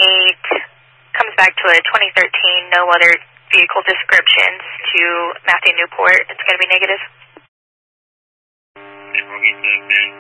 comes back to a 2013, no other vehicle descriptions to Matthew Newport. It's going to be negative.